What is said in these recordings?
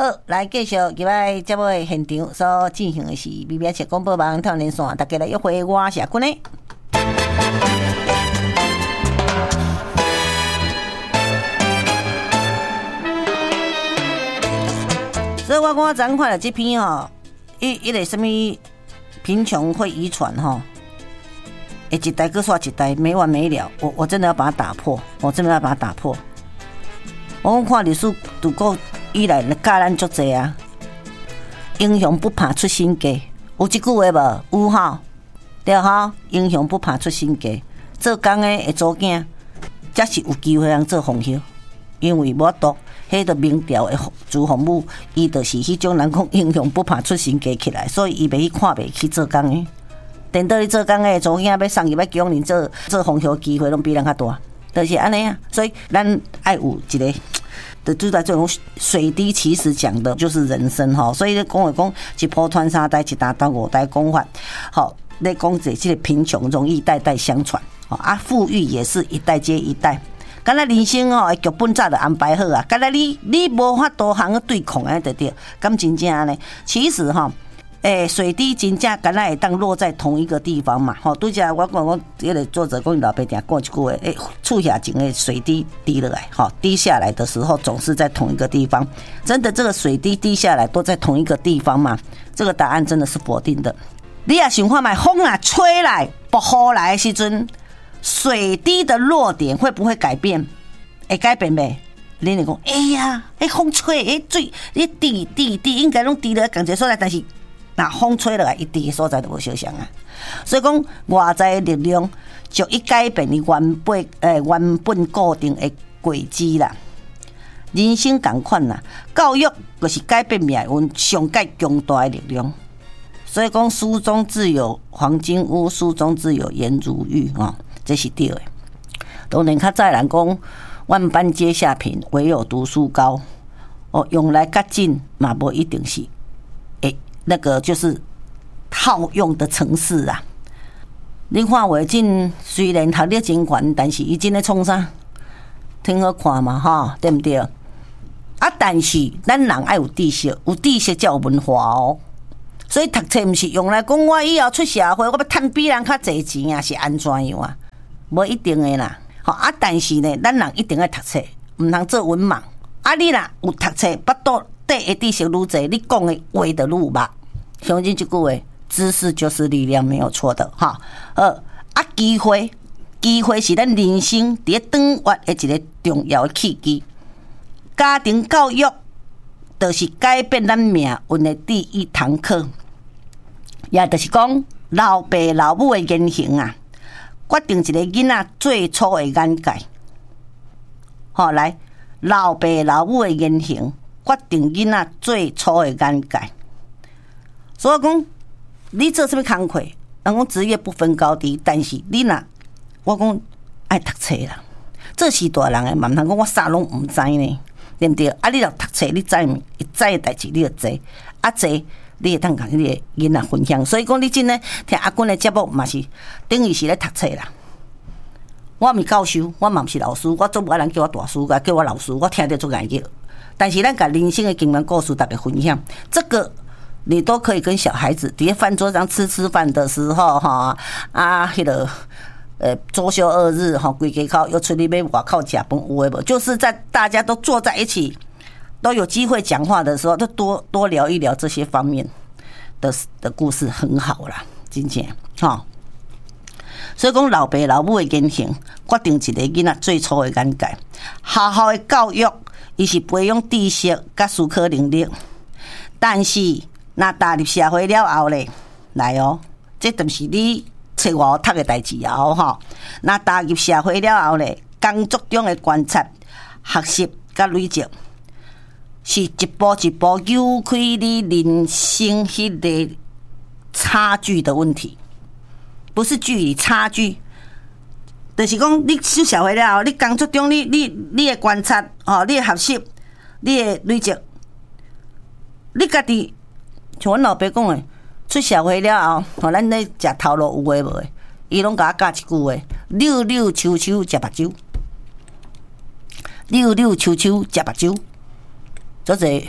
好，来继续今摆节目的现场所进行的是美美社广播网跳连线，大家来约会，我是阿君呢。所以我昨天看了这篇哦，一个什么贫穷会遗传哈，一代搁刷一代，没完没了。我真的要把它打破，我真的要把它打破。我看历史读过以来，教咱足济啊。英雄不怕出身家，有这句话无？有哈，对哈。英雄不怕出身家，做工的会做囝，才是有机会通做皇后。因为我读迄个明朝的朱洪武，伊就是迄种人讲英雄不怕出身家起来，所以伊袂去看袂去做工的。等到伊做工的做囝要送入要供人做皇后机会，拢比人较大。就是安尼啊，所以咱爱有一个，就在这种水滴其实讲的就是人生哈。所以咧讲一波穿三代，一打当五代讲法，好，咧讲这个贫穷容易代代相传，啊，富裕也是一代接一代。敢若人生哦，剧本早就安排好啊，敢若你无法度通去对抗安就对，敢真正呢？其实哈。水滴真正敢若会当落在同一个地方嘛？吼，拄则我讲迄个作者讲老爸定讲一句话，厝下前的水滴滴落来，吼，滴下来的时候总是在同一个地方。真的，这个水滴滴下来都在同一个地方嘛？这个答案真的是否定的。你也想看卖风啊吹来、薄雨来的时阵，水滴的落点会不会改变？会改变没？你就讲，哎呀，风吹，水，你滴应该拢滴落同一个所在，但是。那风吹落来，一滴所在都无相像啊，所以讲外在的力量就一改变你原本固定的轨迹啦。人生同款啦，教育就是改变命运上界强大的力量。所以讲书中自有黄金屋，书中自有颜如玉啊，这是对的。当然较早人讲万般皆下品，唯有读书高。哦，用来较紧嘛，无一定是。那个就是套用的程式啊！你看话真虽然读得真悬，但是伊真咧创啥？挺好看嘛，哈，对不对？啊，但是咱人爱有知识，有知识才有文化哦。所以读册毋是用来讲我以后出社会，我要趁比人较侪钱啊，是安怎样啊？无一定的啦。好啊，但是呢，咱人一定要读册，毋通做文盲。啊，你若有读册，巴肚底的知识愈侪，你讲的话就愈捌。相信这句话，知识就是力量，没有错的哈。机会是咱人生伫长远的一个重要的契机。家庭教育就是改变咱命运的第一堂课，也就是讲老爸老母的言行啊，决定一个囡仔最初的眼界。好，来，老爸老母的言行决定囡仔最初的眼界。所以讲，你做什么工课？人讲职业不分高低，但是你若我讲爱读册啦，这是大人的，嘛唔通讲我啥拢唔知呢，对不对？啊，你若读册，你知唔？知的代志你就知，啊知你会当甲你的囡仔分享。所以讲，你真呢听阿君的节目嘛是等于是咧读册啦。我毋是教授，我嘛毋是老师，我做无人叫我大师，叫我老师，我听得足眼叫。但是咱甲人生的经验故事，大家分享这个。你都可以跟小孩子在饭桌上吃饭的时候，哈啊，迄个周休2日哈，规家口又出去要外口吃饭，有诶无？就是在大家都坐在一起，都有机会讲话的时候，就多聊一聊这些方面的故事，很好啦，真正哈。所以讲，老爸老母的言行决定一个囡仔最初的眼界。好好的教育，伊是培养知识甲思考能力，但是。那踏入社会了后咧，来哦，这就是你册外读的代志啊！吼，那踏入社会了后咧，工作中的观察、学习甲累积，是一步一步扭开你人生迄个差距的问题，不是距离差距，就是讲你出社会了后，你工作中你的观察，哦，你的学习，你的累积，你家己。像阮老爸讲诶，出社会了后，咱咧食头路有诶无诶？伊拢甲我教一句话：溜溜秋秋食目睭，溜溜秋秋食目睭。做者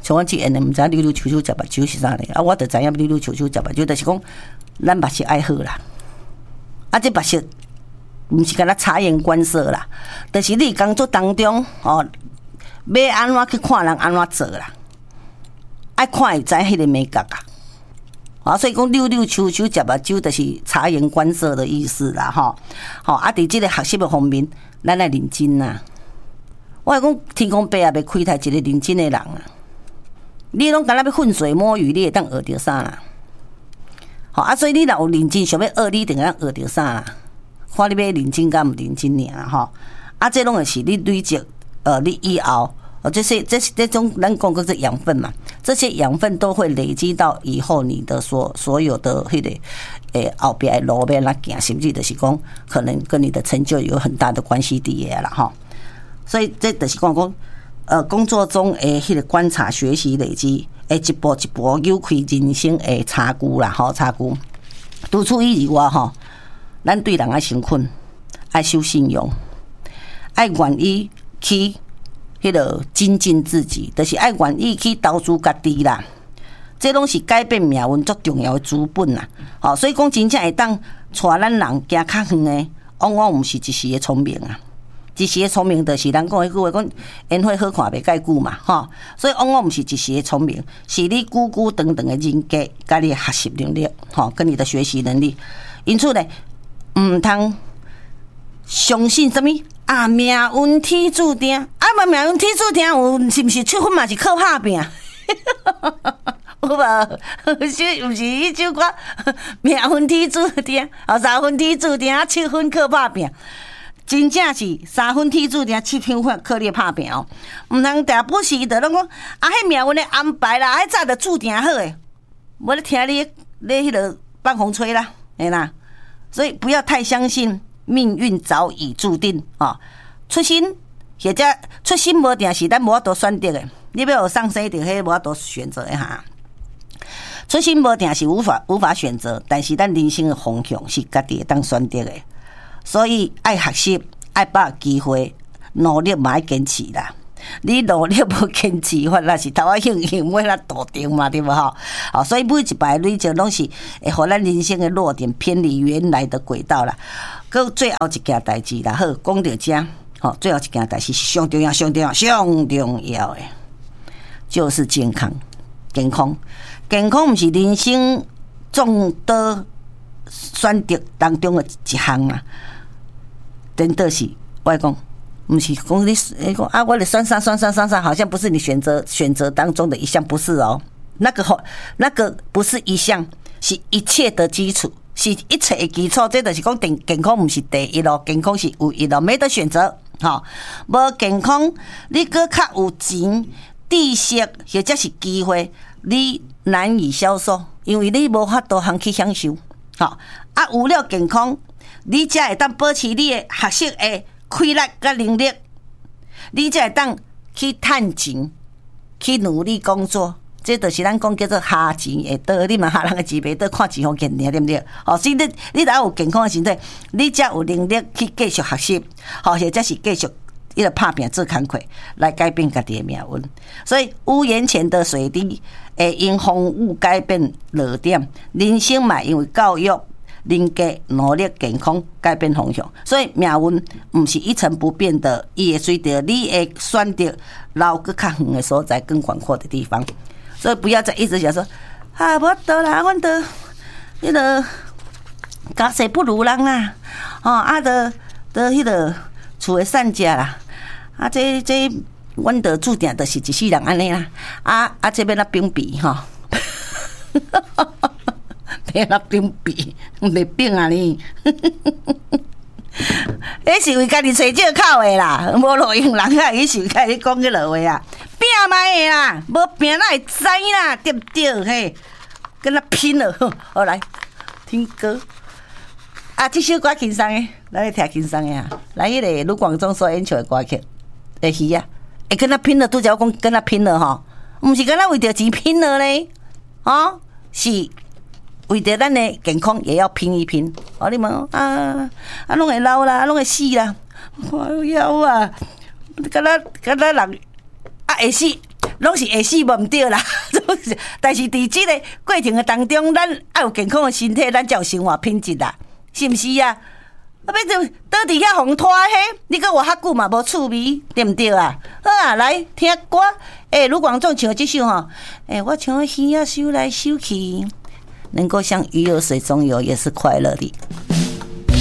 像我即下毋知溜溜球球食目睭是啥咧，啊，我就知影溜溜球球食目睭，就是讲咱目色爱好啦。啊，这目色毋是干那察言观色啦，就是你工作当中哦，要安怎去看人安怎做啦，爱看会知迄个美感啊。啊，所以讲溜溜球球食目睭，就是察言观色的意思啦，吼。吼啊，伫即个学习的方面，咱来认真呐。我讲天公伯也袂开台一个认真的人啊。你拢敢若要浑水摸鱼，你会当学着啥啦？吼啊，所以你若有认真想要学，你一定会学着啥啦？看你要认真甲毋认真尔吼。啊，这拢会是你累积你以后。这种咱讲个是养分嘛，这些养分都会累积到以后你的所有的迄个后边的路边来行，甚至就是讲可能跟你的成就有很大的关系伫个啦哈。所以这就是讲工作中迄个观察、学习、累积，一步一步扭开人生的差距啦吼，差距。除此以外吼，咱对人爱诚恳，爱守信用，爱愿意去。迄个精进自己，就是爱愿意去投资家己啦。这拢是改变命运最重要的资本啦。好，所以讲真正会当带咱人行较远的，往往毋是一时的聪明啊。一时的聪明，就是咱讲迄句话讲，烟花好看袂介久嘛，吼。所以往往毋是一时的聪明，是你久久长长的人格，甲你的学习能力，吼，跟你的学习能力。因此呢，毋通相信什么。啊，命运天注定，啊，命运天注定，有是毋是出分嘛是靠打拼？有无？是毋是迄首歌？命运天注定，3分天注定，7分靠打拼。真正是3分天注定，7分靠你打拼哦。毋通定不时就拢讲啊，迄命运的安排啦，迄早就注定好诶。无咧听你迄个放风吹啦，嘿啦。所以不要太相信。命运早已注定啊！出生或者出生无定是咱无法度选择的，你要有上生定，迄无法度选择的哈。出生无定是无法选择，但是咱人生的方向是家己会当选择的。所以爱学习，爱把握机会，努力嘛爱坚持啦。你努力无坚持，反那是头仔兴尾那大场嘛，对无吼？好，所以每一摆累积拢是会互咱人生的弱点偏离原来的轨道啦。搁最后一件代志啦，好，讲到这，好，最后一件代志是上重要的，就是健康。健康毋是人生众多选择当中的一项啊，真的是我讲。不是讲你讲啊，我的算，好像不是你选择当中的一项，不是哦。那个不是一项，是一切的基础，是一切的基础。这就是讲健康不是第一咯，健康是唯一咯，没得选择。哈，无健康，你搁较有钱、知识或者是机会，你难以销售，因为你无法度通去享受。好啊，有了健康，你才会当保持你的学习的。开力甲能力，你才会当去趁钱，去努力工作。这就是咱讲叫做下钱会倒，你嘛下人的钱袂倒，看钱好见尔，对不对？哦，所以你若有健康的身体，你才有能力去继续学习，或者是继续一个拍拼做工课来改变家己的命运。所以屋檐前的水滴会因风雨改变落点，人生嘛因为教育。人格、努力、健康改变方向，所以命运不是一成不变的，伊会随着你会选择绕更较远的所在、更广阔的地方。所以不要再一直想说啊，无得啦，阮得迄个家世不如人啦，啊，迄个厝的善食啦，啊，这阮得注定就是一世人安尼啦，这边那冰比哈。别那冰比，袂冰啊你！迄是为家己找借口的啦，无路用人啊，迄是为家己讲迄落话啊，拼嘛的啦，无拼哪会知啦，对不对？嘿，跟他拼了，好来听歌啊！这首歌轻松的，来听轻松的啊！来，迄个卢广仲所演唱的歌曲，会去啊！会跟他拼了，拄则我讲跟他拼了吼，毋是跟他为着钱拼了嘞，啊，是。为着咱的健康也要拼一拼，哦，你问啊，拢会老啦，拢会死啦，我要啊，敢若人啊会死， 拢是会死无毋对啦。但是伫即个过程的当中，咱要有健康的身体，咱才有生活品质啦，是毋是啊？啊，要就倒伫遐风拖迄，你讲我遐久嘛无趣味，对毋对啊？好啊，来听歌。卢广仲唱这首吼，我唱鱼仔收来收去，能够像鱼儿水中游，也是快乐的。